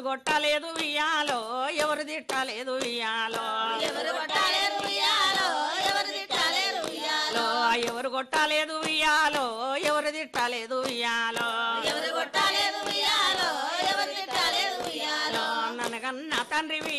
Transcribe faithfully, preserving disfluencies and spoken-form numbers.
కొట్టలేదు వియాలో ఎవరు తిట్టలేదు వియాలో ఎవరు కొట్టలేదు ఉయ్యాలో ఎవరు తిట్టలేదు ఉయ్యాలో ఎవరు కొట్టలేదు వియాలో ఎవరు తిట్టలేదు వియాలో ఎవరు కొట్టలేదు ఉయ్యాలో ఎవరు తిట్టలేదు ఉయ్యాలో నన్నగన్న తండ్రి